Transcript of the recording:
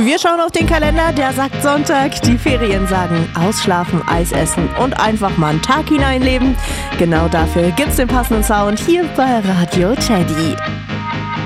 Wir schauen auf den Kalender, der sagt Sonntag. Die Ferien sagen ausschlafen, Eis essen und einfach mal einen Tag hineinleben. Genau dafür gibt's den passenden Sound hier bei Radio Teddy.